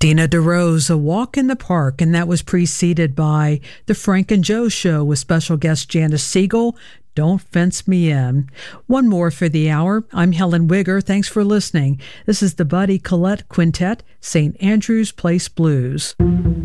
Dina DeRose, A Walk in the Park, and that was preceded by The Frank and Joe Show with special guest Janice Siegel, Don't Fence Me In. One more for the hour. I'm Helen Wigger. Thanks for listening. This is the Buddy Collette Quintet, St. Andrew's Place Blues.